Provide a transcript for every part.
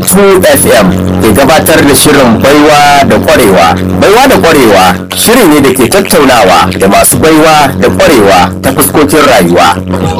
2FM ke gabatar da shirin baiwa da kwarewa. Baiwa da kwarewa shiri ne da ke tattaunawa da masu baiwa da kwarewa ta fuskokin rayuwa.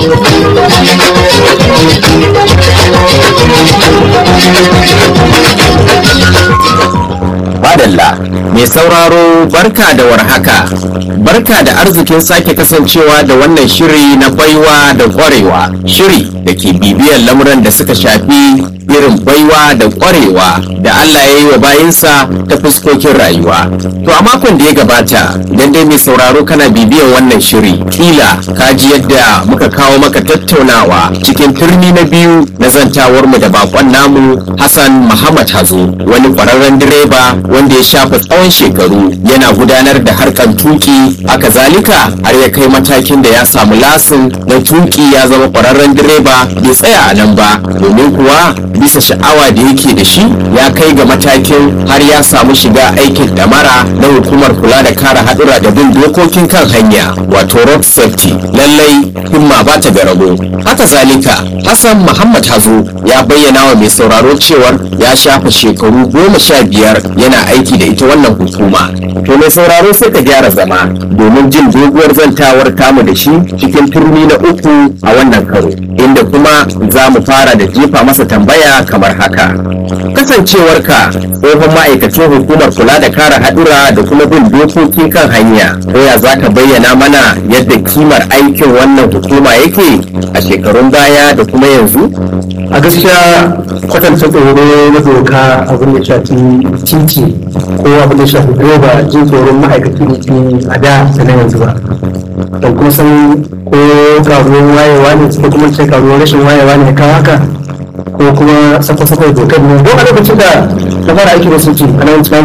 Madalla, mai sauraro barka da warhaka. Barka da arzikin sake kasancewa da wannan shiri na baiwa da kwarewa. Shiri da ke bibiyar lamuran da suka shafi irin baiwa da kwarewa da Allah ya yi wa bayinsa ta fuskokin rayuwa. To a makon da ya gabata, idan dai mai sauraro kana bibiyan wannan shiri, kila ka ji yadda muka kawo maka tattaunawa cikin turmi na biyu na zantawar mu da bakon namu Hassan Muhammad Hazo, wani kwararren direba wanda ya shafa tsawon shekaru yana gudanar da harkar tuki, haka zalika har ya kai matakin da ya samu lasin na tuki ya zama kwararren direba. Bai tsaya a nan ba, domin kuwa bisa sha'awa da yake da shi ya kai ga matakin har ya samu shiga aikin damara na hukumar kula da kare hadura da bin dokokin kan hanya, wato road safety. Lallai himma ba ta ga rago. Haka zalika Hassan Muhammad Hazo ya bayyana wa mai sauraro cewar ya shafa shekaru 15 yana aiki da ita wannan hukuma. To mai sauraro sai ka gyara zama domin jin doguwar zantawar tamu da shi cikin turmi na uku a wannan karo, inda kuma za mu fara da jefa masa tambaya kamar haka. Kasancewarka tsohon ma'aikacin hukumar kula da kare hadura da kuma bin dokokin kan hanya, koya za ka bayyana mana yadda kimar aikin wannan hukuma yake a shekarun baya da kuma yanzu? A gaskiya kwatanta tsoro na doka abin da shafi titi ko abin da shafi direba jin tsoron ma'aikacin mutum a da na yanzu ba. Don kuma san ko karuwar wayewa ne ko kuma ce karuwar rashin wayewa ne kawo haka, ko kuma sakwa-sakwa dokar ne. Don a lokacin da na fara aiki da suke a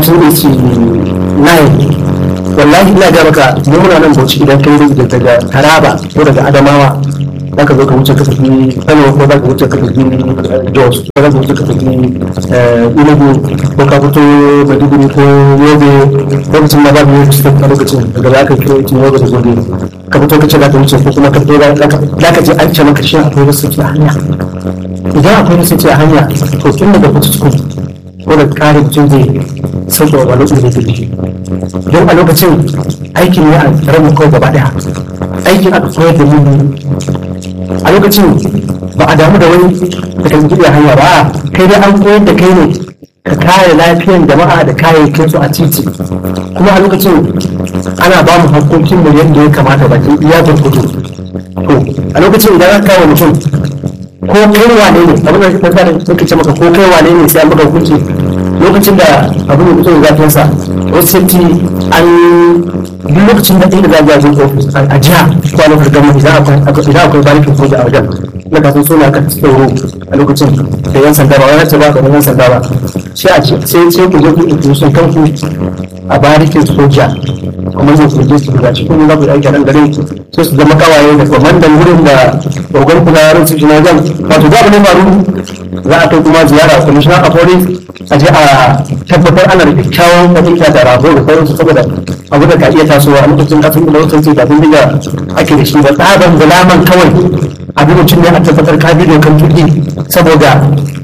1989, wallahi ina ga maka mu muna nan Bauchi, idan kai rubuta daga Taraba ko daga Adamawa zaka zo ka wuce ka tafi Kano, ko zaka wuce ka tafi Jos, ko zaka wuce ka tafi Enugu, ko ka fito Maiduguri ko Yobe. Lokacin da babu yau cikin a lokacin daga za ka kira cikin Yobe da Zobe ka fito ka ce za ka wuce, ko kuma ka fito za ka je an ce maka shi akwai wasu ke a hanya. Idan akwai wasu ke a hanya, to tun daga fito cikin ko da kare mutum zai sauke wa lokacin da yake. Don a lokacin aikin ne a ramin kawai gaba daya, aikin aka koyar da mu. A lokacin ba a damu da wani da kan jiya hanya ba, kai dai an koyar da kai ne ka kare lafiyan jama'a da kayayyakin su a titi. Kuma a lokacin ana ba mu hakkokin mu yadda ya kamata, ba iya gurgudu. To a lokacin idan aka kawo mutum ko kai wane ne, abin da ka fara nake ce maka ko kai wane ne sai an maka hukunci. Lokacin da abin da mutum ya zafinsa wasu safety an duk lokacin da ɗaya da za a ofis a jiha ko a lokacin gama idan akwai barikin soja a wajen na kasan suna ka tsoro a lokacin da yan sanda ba wani ce ba kamar yan sanda ba, sai ku zo ku introduction kanku a barikin soja kuma zai ku je su daga cikin za ku yi aiki a nan gare sai su zama kawaye da kwamandan wurin da dogon kula yaron su jina zan wato za mu ne faru za a kai kuma ziyara commissioner a police a je a tabbatar ana da kyakkyawan fahimta da rabo da sauransu, saboda abu da ka iya tasowa a lokacin kafin da lokacin kafin diga ake da shi da tsaban gulaman kawai abin mutum ne a tabbatar ka bi dokan tuki saboda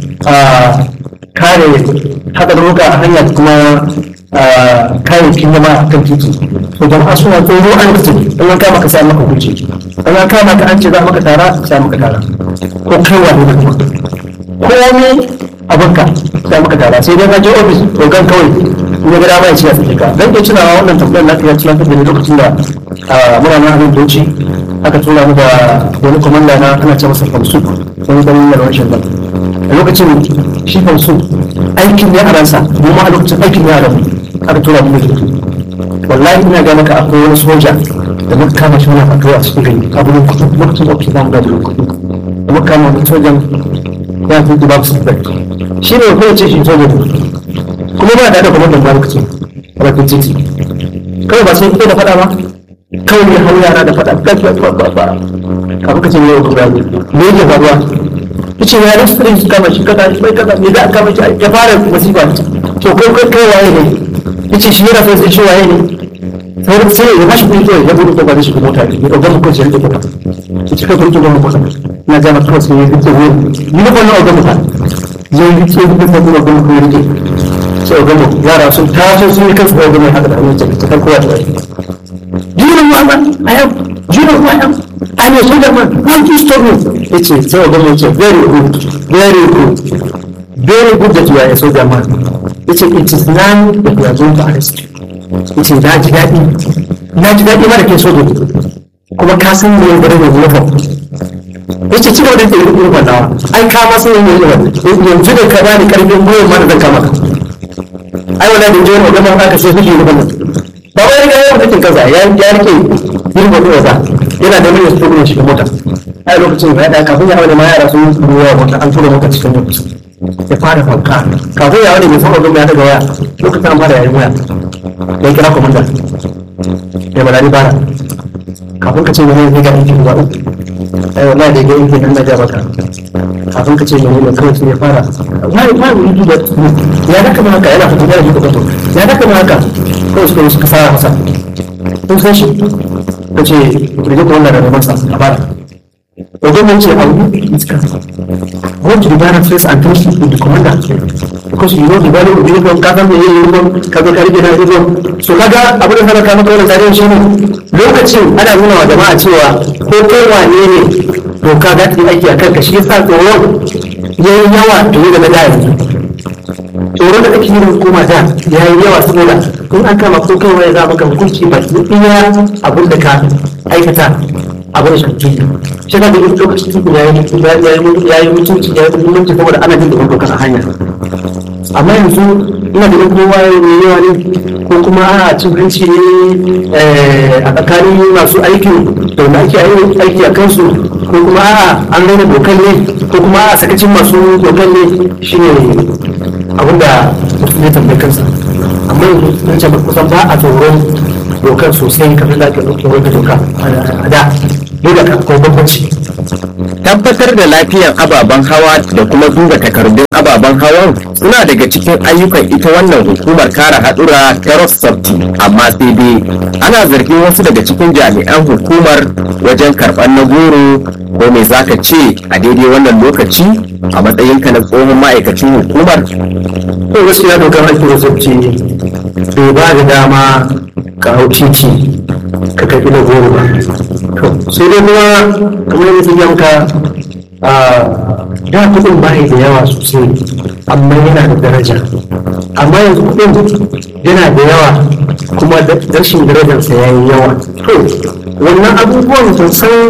kare haɗarurruka a hanya da kuma kayayyakin zama a kan titi. To jama'a suna tsoro a lokacin in an kama ka sai maka hukunci, in an kama ka an ce za maka tara sai maka tara, ko kai wani da kuma komai abinka sai maka tara. Sai dai ka je ofis to kan kawai in ya gada mai ciya suke ka. Dan ke tunawa wannan tambayar na ya tunatar da ni lokacin da muna nan abin doci aka tura mu da wani komanda na ana ce masa Famsu, wani ganin da rashin ba. A lokacin shi Famsu aikin ne a ransa, mu ma a lokacin aikin ne a ranmu aka tura mu da. Wallahi ina ga maka akwai wani soja da muka kama shi wani fatuwa a cikin gari abu ne lokacin ofis na mu da kuɗi da muka kama wani sojan ya fi babu su da shi ne kuma ce shi soja ne kuma ba da kuma da lokacin rafin titi kawai ba sai fito da faɗa ba, kawai ne hau yara da faɗa ba kafin ka ce ne yau kuma me yake faruwa yace ya rasu kudin su kama shi kaza mai kaza me za a kama shi ya fara masifa. To kai waye ne yace shi yana sai shi waye ne sai ya bashi kuɗi kawai ya buɗe kofa da shi mota ne ya ɗauka mu kawai shi rike kofa ya cika kuɗi kofa na gama kawai sai ya rike wani ni ba wannan ɗauka mota zai rike da kuma kuma rike sai ga mu yara sun taso sun yi kansu da haka da hannun ta kowa da jinin Muhammad I'm a soldier man, don't you stop me. It's sai ga mu ce very good that you are a soldier man. It is now that we are going to arrest you. Na ji daɗi ma da ke soja kuma ka san me gare da uniform. Ci gaba da ke uniform nawa ai ka ma san me yanzu da ka bani karfin goyon ma da zan kama ka. Ai wala da jiya da mun aka sai fiki uniform. Ba wai ga yau kake kaza ya rike uniform ne ba. Yana da mai tsoro shi mota. Ai lokacin da kafin ya hawa ma yara sun ruwa mota an tura mota cikin mota. Ya fara fanka kafin ya wani mai fara gumi ya daga waya lokacin an fara yayin waya ya kira komanda ya balari bara kafin ka ce mene ne ga aiki guda uku ai wallahi da ga aiki nan na ja baka kafin ka ce mene ne kawai sai ya fara wani yi da ya daka haka yana fito da yi kokoto ya daka haka kawai suka fara masa kun san shi ka ce rige ko wannan da masa a bara Ogun ce abu iska. Go to the banner face and trust with the commander because you know the value of uniform. Kasan da yayin uniform, ka zo ka rike na uniform. So kaga abu da kana kama kawai tare shi ne lokacin ana nuna wa jama'a cewa ko kai wane ne doka za ta yi aiki a kanka shi yasa tsoron yayin yawa to da na da yanzu. Tsoron da kake yi hukuma da yayin yawa saboda in an kama ko kai waye za maka hukunci ba iya abin da ka aikata abin shafi shi ka da lokacin cikin ya yi mutunci ya yi mutunci saboda ana jin da dokar a hanya amma yanzu ina da kowa ne yawa ne ko kuma a cin hanci ne a tsakanin masu aikin da ake aiki a kansu ko kuma an raina dokar ne ko kuma sakacin masu dokar ne shine abinda mutum ya tambaye kansa amma yanzu sun ce kusan ba a tsoron dokar sosai kamar da ake ɗauke doka a da dole ka akwai bambanci. Tabbatar da lafiyar ababen hawa da kuma duba takardun ababen hawan suna daga cikin ayyukan ita wannan hukumar kare haɗura ta road safety, amma sai dai ana zargin wasu daga cikin jami'an hukumar wajen karɓar na goro ko me zaka ce a daidai wannan lokaci a matsayinka na tsohon ma'aikacin hukumar. To gaskiya dokar aikin road safety bai ba da dama ka hau titi ka karɓi na goro ba. Sai dai kuma kamar yadda yanka da kuɗin bayi da yawa sosai amma yana da daraja amma yanzu kuɗin yana da yawa kuma rashin darajarsa ya yi yawa to wannan abubuwan sun san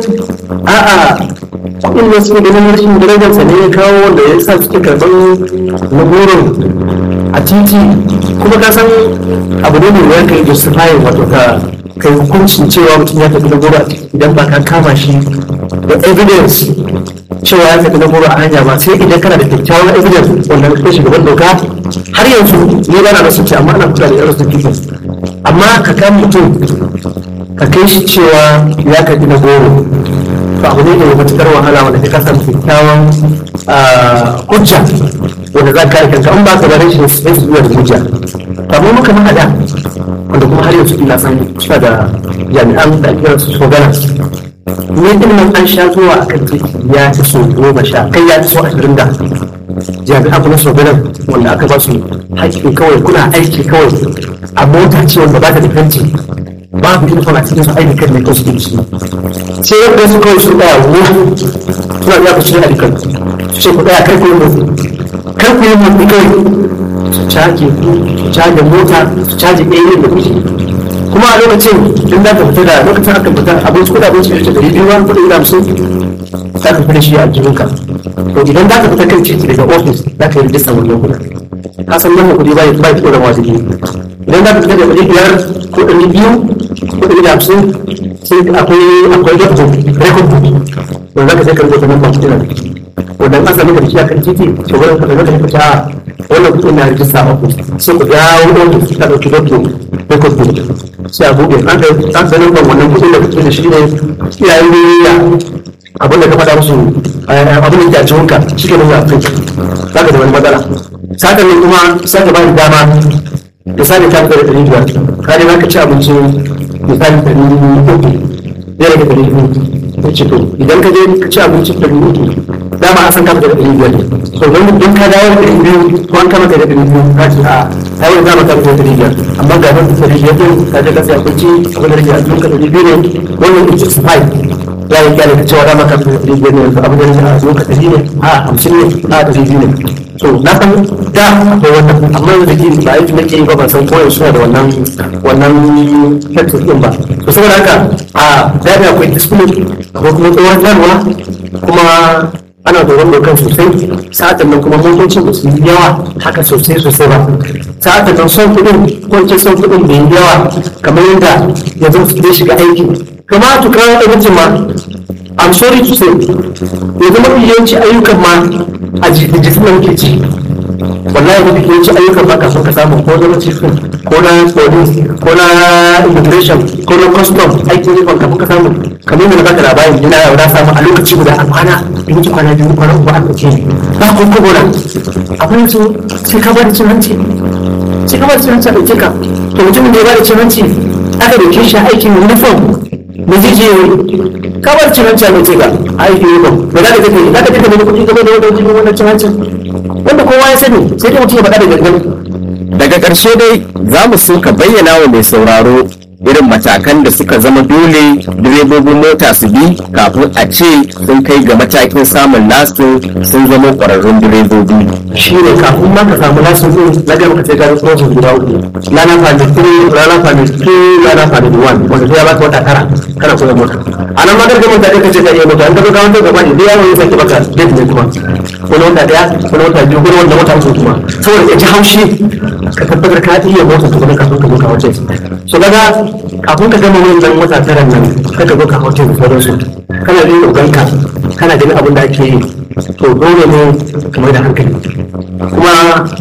kuɗin da suke ganin rashin darajarsa ne ya kawo wanda ya sa suke karɓar na goron a titi kuma ka san abu ne mai ya kai justifying wato ka kai hukuncin cewa mutum ya tafi na goro idan ba ka kama shi da evidence cewa ya tafi na goro a hanya ba sai idan kana da kyakkyawan evidence wannan kai shugaban doka har yanzu ne ba na rasu ce amma ana kula da yaran su amma ka kama mutum ka kai shi cewa ya tafi na goro ba abu ne mai matuƙar wahala wanda ka kasa kyakkyawan hujja wanda za ka kare kanka in ba ka bare shi ne sai su zuwa da hujja kamar muka maha da wanda kuma har yanzu ina san suna da jami'an da ake su shugana ne ilimin an sha zuwa a kan titi ya ci so 10 kai ya ci so 20 da jami'an kuma shugaban wanda aka ba su haƙƙi kawai kuna aiki kawai a mota ce wanda ba ta da fenti babu uniform a cikin su aiki kan ne kawai suke ciki sai yadda su kawai su ɗaya wuri suna iya ku cire a dukkan su ku ɗaya kar ku yi mutu kawai su caje mota su caje ɗaya da kuke kuma a lokacin in za ka fita da lokacin aka fita abinci kuɗa abinci da ɗari biyu wani kuɗi ina so za ka fita da shi a jirinka to idan za ka fita kan titi daga ofis za ka yi rijistar wannan kuɗa ka san wannan kuɗi ba ya fito da wajibi idan za ka fita da ɗari biyar ko ɗari biyu ko ɗari da hamsin sai akwai record book wanda za ka sai ka rubuta nan ba kuɗi na wannan an sami da shi a kan titi shugaban ka zama da fita wannan kuɗin na rijista a ofis sai ku dawo ofis ka ɗauki record book sai a buɗe an sanar da wannan kuɗin da kuke da shi ne iyayen duniya abin da ka faɗa musu abin da ke a cikinka shi ke nuna afirka za ka da wani matsala saka ne kuma saka ba da dama da sani ta fita da 500 ka ne za ka ci abinci misali 300 zai rage 200 ya ce to idan ka je ka ci abinci 300 dama a san kama da 500 so don ka dawo da 200 ko an kama da 200 ka ce a dawo da kama da 500 amma ga nan da 500 ka je ka sai abinci abin da rage a cikin ka da 200 ne wannan is 65 ya yi kyale ka cewa dama ka da 500 ne yanzu abin da rage a cikin ka 100 ne a 50 ne a 200 ne so na san da akwai wannan amma yanzu da ke ba aiki nake yi ba ban san koyar suna da wannan headset din ba to saboda haka a da akwai discipline akwai kuma tsohon jarwa kuma ana tsoron dokan sosai sa'atan nan kuma motocin ba su yi yawa haka sosai ba sa'atan nan son kuɗin ko son kuɗin bai yi yawa kamar yadda yanzu su shiga aiki kuma to kawo da mutum ma I'm sorry to say yanzu mafi yawanci ayyukan ma a jikin da muke ci wallahi mafi yawanci ayyukan ba kafin ka samu ko na chief ko na police ko na immigration ko na custom aikin rikon kafin ka samu kamar yadda baka labarin yana yau na samu a lokaci guda a kwana in wuce kwana biyu kwana uku an ɗauke ni ba ko kogo na abin su sai ka bada cin hanci a ɗauke ka to mutumin da ya bada cin hanci aka ɗauke shi aikin uniform da zai je kawar cin hanci a ɗauke ka aiki uniform ba za ka tafi za ka tafi da kuɗi gaba da wannan cin hancin wanda kowa ya sani sai dai mutum ya faɗa da gangan. Daga ƙarshe dai za mu so ka bayyana wa mai sauraro irin matakan da suka zama dole direbobin mota su bi kafin a ce sun kai ga matakin samun lasin sun zama ƙwararrun direbobi. Shi ne kafin ma ka samu lasin ɗin na gaba ka ce gari kowace guda uku rana family 3 rana family 2 rana family 1 wanda sai ya baka wata tara kana koyar mota a nan ma gargar mota ɗaya ka ce ka iya mota an gaba ga wanda gaba ne da yawon ya sake baka date ne kuma wani wata ɗaya wani wata biyu wani wanda wata uku kuma saboda ka ji haushi ka tabbatar ka iya mota tukuna kafin ka zo ka wace so daga kafin ka gama wannan wata tara nan ka zo ka wace da sauransu kana jin oganka kana ganin abin da ake yi to dole ne kamar da hankali kuma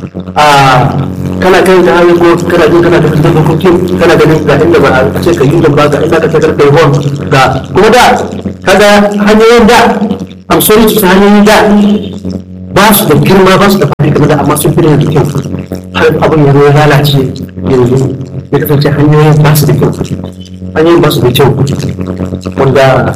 kana kai ta hanyar ko kana jin kana tafi da dokokin kana ganin ga inda ba a ce ka yi don ba ga inda ka tagar da hon ga kuma da kaga hanyoyin da I'm sorry to hanyoyin da ba su da girma ba su da fadi kamar da amma sun fi da kyau har abin ya lalace yanzu ya kasance hanyoyin ba su da kyau hanyoyin ba su da kyau wanda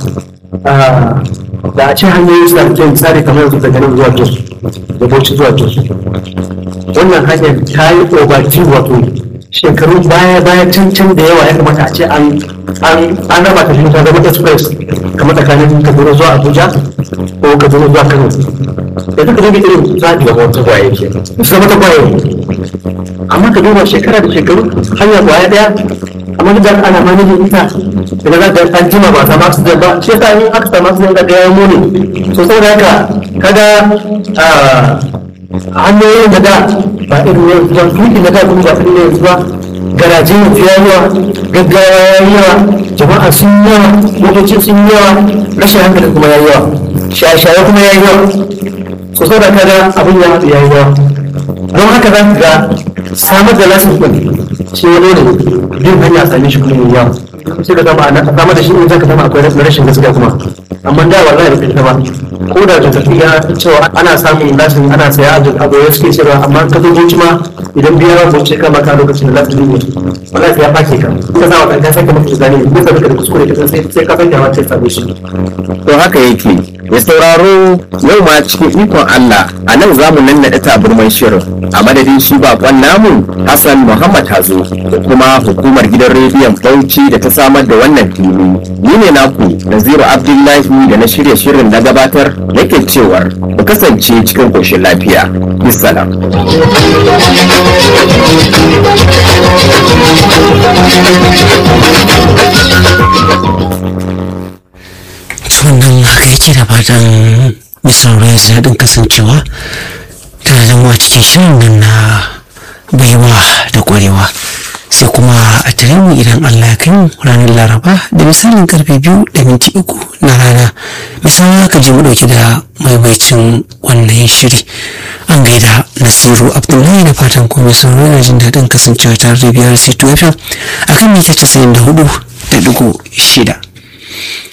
da a ce hanyoyi suna da kyau misali kamar yanzu daga nan zuwa Jos da Bauchi zuwa Jos wannan hanyar ta yi obati wato shekarun baya can da yawa ya kamata a ce an raba ta shi ta zama express kamar tsakanin Kaduna zuwa Abuja ko Kaduna zuwa Kano da duka zai irin zaɓi wa wata kwaye ke su zama ta kwaye amma ka duba shekara da shekaru hanyar kwaya daya amma duk da ana manajin ita daga za ka an jima ba sama su ba shi yasa in aka sama su da ga yayin muni so saboda haka kaga hanyoyin da da ba irin yanzu ba tuki na da kuma ba irin yanzu ba garaje mafi yawa gaggawa yawa jama'a sun yawa motocin sun yawa rashin hankali kuma ya yawa shaye-shaye kuma ya yawa so saboda kaga abin ya haɗu ya yawa don haka za ka ga samar da lasin ɗin shi wani ne bin hanya a same shi kuma ya yawa sai ka zama a samar da shi in za ka zama akwai rashin gaskiya kuma amma da wallahi da kai ba ko da tafiya cewa ana samun lasin ana saya a goye suke cewa amma ka zo zuci ma idan biya ba ce kama ka lokacin da lasin ne wallahi ya fake ka ka sa wa ka sake maka tunani ne da ka kuskure ka sai ka fake wa ce same shi to haka yake ya sauraro yau ma cikin ikon Allah a nan zamu nannaɗe taburman shirin a madadin shi bakon namu Hassan Muhammad Hazo da kuma hukumar gidan rediyon Bauchi da ta samar da wannan fili ni ne naku Naziru Abdullahi da na shirya shirin na gabatar yake cewar mu kasance cikin koshin lafiya bisalam. Wannan haka yake da fatan misalai ya daɗin kasancewa tare da mu a cikin shirin nan na baiwa da ƙwarewa sai kuma a tare mu idan Allah ya kai mu ranar Laraba da misalin karfe 2:03 na rana misalin haka je mu ɗauki da maimaicin wannan shiri an gaida Nasiru Abdullahi da fatan kuma misalai na jin daɗin kasancewa tare da biyar C2FM akan mita 94.6.